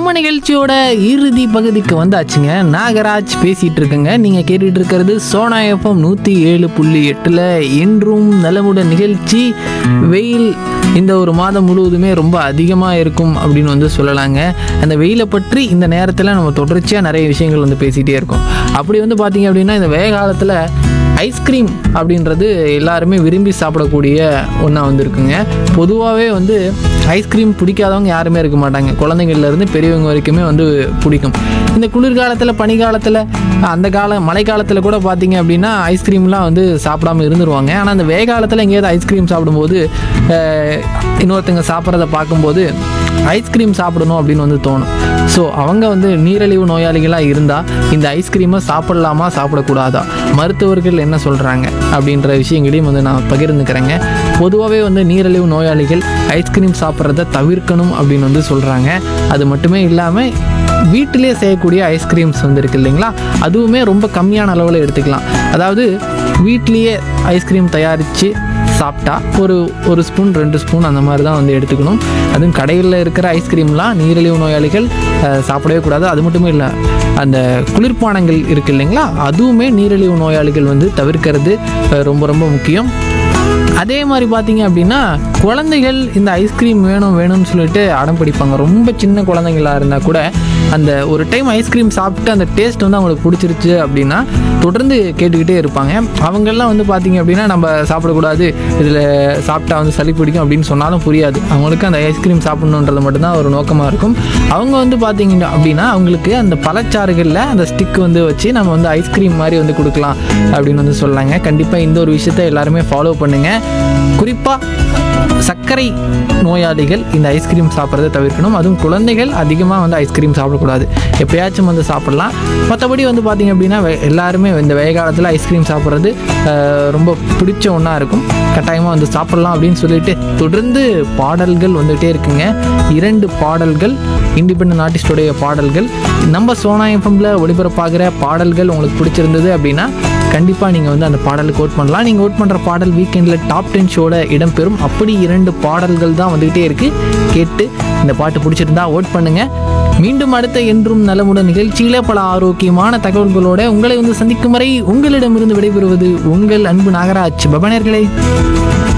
நம்ம நிகழ்ச்சியோட இறுதி பகுதிக்கு வந்தாச்சுங்க. நாகராஜ் பேசிட்டு இருக்குங்க. நீங்க கேட்டுட்டு இருக்கிறது சோனா எஃப்எம் 107.8 என்றும் நலமுடன் நிகழ்ச்சி. வெயில் இந்த ஒரு மாதம் முழுவதுமே ரொம்ப அதிகமாக இருக்கும் அப்படின்னு வந்து சொல்லலாங்க. அந்த வெயிலை பற்றி இந்த நேரத்தில் நம்ம தொடர்ச்சியாக நிறைய விஷயங்கள் வந்து பேசிகிட்டே இருக்கோம். அப்படி வந்து பார்த்தீங்க அப்படின்னா இந்த வெயில் காலத்தில் ஐஸ்கிரீம் அப்படின்றது எல்லாருமே விரும்பி சாப்பிடக்கூடிய ஒன்றா வந்துருக்குங்க. பொதுவாகவே வந்து ஐஸ்கிரீம் பிடிக்காதவங்க யாருமே இருக்க மாட்டாங்க. குழந்தைங்கள்லேருந்து பெரியவங்க வரைக்குமே வந்து பிடிக்கும். இந்த குளிர்காலத்தில், பனிக்காலத்தில், மழை காலத்தில் கூட பார்த்தீங்க அப்படின்னா ஐஸ்கிரீம்லாம் வந்து சாப்பிடாம இருந்துருவாங்க. ஆனால் அந்த வெயில் காலத்தில் எங்கேயாவது ஐஸ்கிரீம் சாப்பிடும்போது இன்னொருத்தங்க சாப்பிட்றத பார்க்கும்போது ஐஸ்கிரீம் சாப்பிடணும் அப்படின்னு வந்து தோணும். ஸோ அவங்க வந்து நீரிழிவு நோயாளிகளாக இருந்தால் இந்த ஐஸ்கிரீமை சாப்பிடலாமா சாப்பிடக்கூடாதா, மருத்துவர்கள் என்ன சொல்கிறாங்க அப்படின்ற விஷயங்களையும் வந்து நான் பகிர்ந்துக்கிறேங்க. பொதுவாகவே வந்து நீரிழிவு நோயாளிகள் ஐஸ்கிரீம் சாப்பிட்றத தவிர்க்கணும் அப்படின்னு வந்து சொல்கிறாங்க. அது மட்டுமே இல்லாமல் வீட்டிலே செய்யக்கூடிய ஐஸ்கிரீம்ஸ் வந்து இருக்குது இல்லைங்களா, அதுவுமே ரொம்ப கம்மியான அளவில் எடுத்துக்கலாம். அதாவது வீட்லேயே ஐஸ்கிரீம் தயாரித்து சாப்பிட்டா ஒரு ஸ்பூன் 2 ஸ்பூன் அந்த மாதிரி தான் வந்து எடுத்துக்கணும். அதுவும் கடையில் இருக்கிற ஐஸ்கிரீம்லாம் நீரிழிவு நோயாளிகள் சாப்பிடவே கூடாது. அது மட்டுமே இல்லை, அந்த குளிர்பானங்கள் இருக்குது இல்லைங்களா, அதுவுமே நீரிழிவு நோயாளிகள் வந்து தவிர்க்கிறது ரொம்ப ரொம்ப முக்கியம். அதே மாதிரி பார்த்தீங்க அப்படின்னா குழந்தைகள் இந்த ஐஸ்கிரீம் வேணும்னு சொல்லிட்டு அடம் பிடிப்பாங்க. ரொம்ப சின்ன குழந்தைங்களாக இருந்தால் கூட அந்த ஒரு டைம் ஐஸ்கிரீம் சாப்பிட்டு அந்த டேஸ்ட் வந்து அவங்களுக்கு பிடிச்சிருச்சு அப்படின்னா தொடர்ந்து கேட்டுக்கிட்டே இருப்பாங்க. அவங்கெல்லாம் வந்து பார்த்தீங்க அப்படின்னா நம்ம சாப்பிடக்கூடாது, இதில் சாப்பிட்டா வந்து சளி பிடிக்கும் அப்படின்னு சொன்னாலும் புரியாது. அவங்களுக்கு அந்த ஐஸ்கிரீம் சாப்பிடணுன்றது மட்டும்தான் ஒரு நோக்கமாக இருக்கும். அவங்க வந்து பார்த்தீங்க அப்படின்னா அவங்களுக்கு அந்த பழச்சாறுகளில் அந்த ஸ்டிக் வந்து வச்சு நம்ம வந்து ஐஸ்கிரீம் மாதிரி வந்து கொடுக்கலாம் அப்படின்னு வந்து சொல்லாங்க. கண்டிப்பாக இந்த ஒரு விஷயத்தை எல்லாருமே ஃபாலோ பண்ணுங்கள். குறிப்பாக சர்க்கரை நோயாளிகள் இந்த ஐஸ்கிரீம் சாப்பிட்றதை தவிர்க்கணும். அதுவும் குழந்தைகள் அதிகமாக வந்து ஐஸ்கிரீம் சாப்பிடக்கூடாது, எப்பயாச்சும் வந்து சாப்பிட்லாம். மற்றபடி வந்து பார்த்திங்க அப்படின்னா எல்லாருமே இந்த வெயில் காலத்தில் ஐஸ்கிரீம் சாப்பிட்றது ரொம்ப பிடிச்ச ஒன்றா இருக்கும். கட்டாயமாக வந்து சாப்பிட்லாம் அப்படின்னு சொல்லிட்டு தொடர்ந்து பாடல்கள் வந்துகிட்டே இருக்குங்க. 2 பாடல்கள், இண்டிபெண்டன்ட் ஆர்டிஸ்டோடைய பாடல்கள், நம்ம சோனா எஃப்எம்ல ஒளிபரப்பாகிற பாடல்கள் உங்களுக்கு பிடிச்சிருந்தது அப்படின்னா கண்டிப்பாக நீங்கள் வந்து அந்த பாடலுக்கு ஓட் பண்ணலாம். நீங்கள் ஓட் பண்ணுற பாடல் வீக்கெண்டில் டாப் 10 ஷோட இடம்பெறும். அப்படி 2 பாடல்கள் தான் வந்துக்கிட்டே இருக்குது. கேட்டு இந்த பாட்டு பிடிச்சிருந்தா ஓட் பண்ணுங்கள். மீண்டும் அடுத்த என்றும் நலமுடன் நிகழ்ச்சியில் பல ஆரோக்கியமான தகவல்களோட உங்களை வந்து சந்திக்கும் வரை உங்களிடமிருந்து விடைபெறுவது உங்கள் அன்பு நாகராஜ். பபனர்களே.